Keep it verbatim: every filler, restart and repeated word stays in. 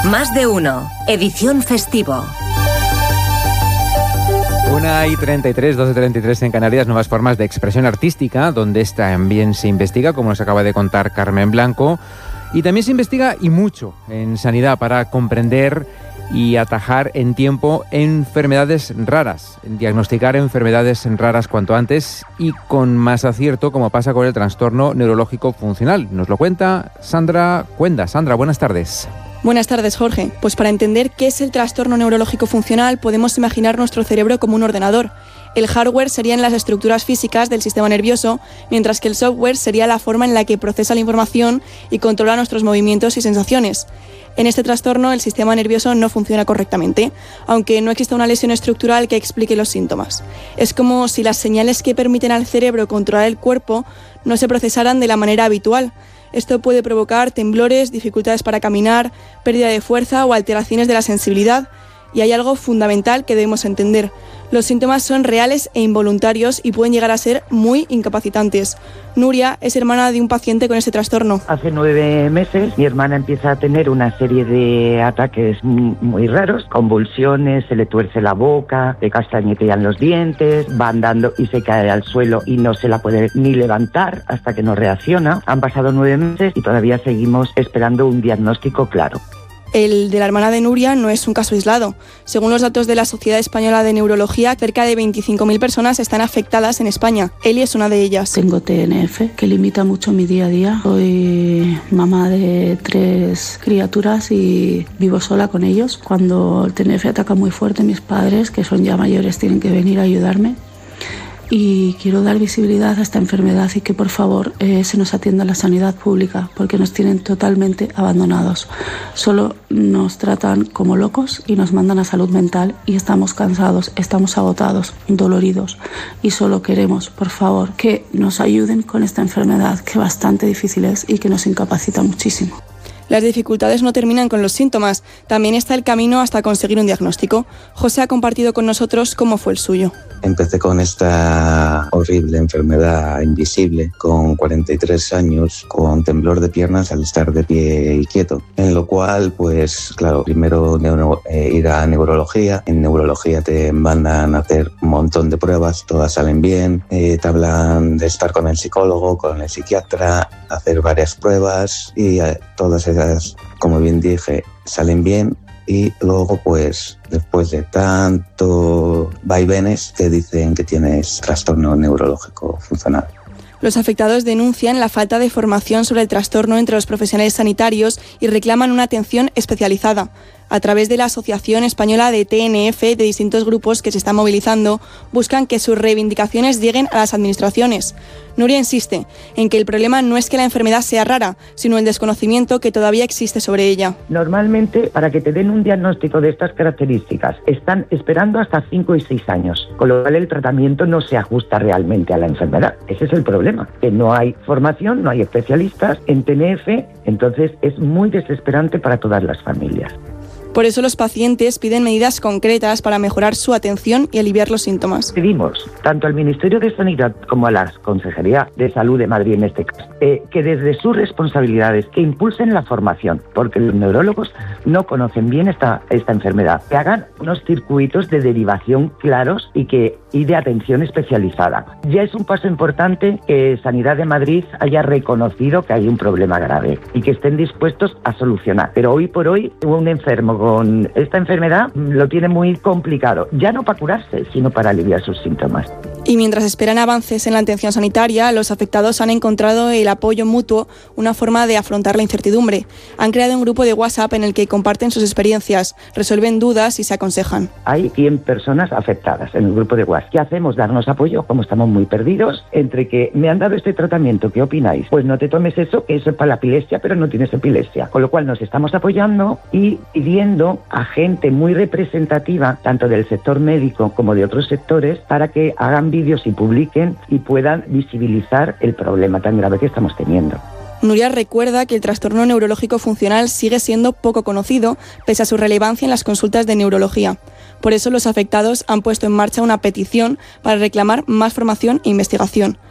Más de uno, edición festivo. una y treinta y tres, doce y treinta y tres en Canarias, nuevas formas de expresión artística, donde también se investiga, como nos acaba de contar Carmen Blanco, y también se investiga y mucho en sanidad para comprender y atajar en tiempo enfermedades raras, diagnosticar enfermedades raras cuanto antes y con más acierto, como pasa con el trastorno neurológico funcional. Nos lo cuenta Sandra Cuenda. Sandra, buenas tardes. Buenas tardes, Jorge. Pues para entender qué es el trastorno neurológico funcional, podemos imaginar nuestro cerebro como un ordenador. El hardware serían las estructuras físicas del sistema nervioso, mientras que el software sería la forma en la que procesa la información y controla nuestros movimientos y sensaciones. En este trastorno, el sistema nervioso no funciona correctamente, aunque no exista una lesión estructural que explique los síntomas. Es como si las señales que permiten al cerebro controlar el cuerpo no se procesaran de la manera habitual. Esto puede provocar temblores, dificultades para caminar, pérdida de fuerza o alteraciones de la sensibilidad. Y hay algo fundamental que debemos entender. Los síntomas son reales e involuntarios y pueden llegar a ser muy incapacitantes. Nuria es hermana de un paciente con este trastorno. Hace nueve meses mi hermana empieza a tener una serie de ataques muy raros, convulsiones, se le tuerce la boca, le castañetean los dientes, va andando y se cae al suelo y no se la puede ni levantar hasta que no reacciona. Han pasado nueve meses y todavía seguimos esperando un diagnóstico claro. El de la hermana de Nuria no es un caso aislado. Según los datos de la Sociedad Española de Neurología, cerca de veinticinco mil personas están afectadas en España. Eli es una de ellas. Tengo T N F, que limita mucho mi día a día. Soy mamá de tres criaturas y vivo sola con ellos. Cuando el T N F ataca muy fuerte, mis padres, que son ya mayores, tienen que venir a ayudarme. Y quiero dar visibilidad a esta enfermedad y que por favor eh, se nos atienda la sanidad pública, porque nos tienen totalmente abandonados. Solo nos tratan como locos y nos mandan a salud mental y estamos cansados, estamos agotados, doloridos y solo queremos, por favor, que nos ayuden con esta enfermedad que bastante difícil es y que nos incapacita muchísimo. Las dificultades no terminan con los síntomas, también está el camino hasta conseguir un diagnóstico. José ha compartido con nosotros cómo fue el suyo. Empecé con esta horrible enfermedad invisible con cuarenta y tres años, con temblor de piernas al estar de pie y quieto, en lo cual, pues claro, primero neuro, eh, ir a neurología. En neurología te mandan a hacer un montón de pruebas, todas salen bien, eh, te hablan de estar con el psicólogo, con el psiquiatra, hacer varias pruebas y eh, todas esas, como bien dije, salen bien. Y luego, pues, después de tanto vaivenes, te dicen que tienes trastorno neurológico funcional. Los afectados denuncian la falta de formación sobre el trastorno entre los profesionales sanitarios y reclaman una atención especializada. A través de la Asociación Española de T N F, de distintos grupos que se están movilizando, buscan que sus reivindicaciones lleguen a las administraciones. Nuria insiste en que el problema no es que la enfermedad sea rara, sino el desconocimiento que todavía existe sobre ella. Normalmente, para que te den un diagnóstico de estas características, están esperando hasta cinco y seis años, con lo cual el tratamiento no se ajusta realmente a la enfermedad. Ese es el problema, que no hay formación, no hay especialistas en T N F, entonces es muy desesperante para todas las familias. Por eso los pacientes piden medidas concretas para mejorar su atención y aliviar los síntomas. Pedimos tanto al Ministerio de Sanidad como a la Consejería de Salud de Madrid en este caso, eh, que desde sus responsabilidades que impulsen la formación, porque los neurólogos no conocen bien esta, esta enfermedad, que hagan unos circuitos de derivación claros y, que, y de atención especializada. Ya es un paso importante que Sanidad de Madrid haya reconocido que hay un problema grave y que estén dispuestos a solucionar. Pero hoy por hoy un enfermo con esta enfermedad lo tiene muy complicado, ya no para curarse, sino para aliviar sus síntomas. Y mientras esperan avances en la atención sanitaria, los afectados han encontrado el apoyo mutuo, una forma de afrontar la incertidumbre. Han creado un grupo de WhatsApp en el que comparten sus experiencias, resuelven dudas y se aconsejan. Hay cien personas afectadas en el grupo de WhatsApp. ¿Qué hacemos? Darnos apoyo, como estamos muy perdidos, entre que me han dado este tratamiento, ¿qué opináis? Pues no te tomes eso, que eso es para la epilepsia, pero no tienes epilepsia. Con lo cual nos estamos apoyando y pidiendo a gente muy representativa, tanto del sector médico como de otros sectores, para que hagan vídeos y publiquen y puedan visibilizar el problema tan grave que estamos teniendo. Nuria recuerda que el trastorno neurológico funcional sigue siendo poco conocido, pese a su relevancia en las consultas de neurología. Por eso los afectados han puesto en marcha una petición para reclamar más formación e investigación.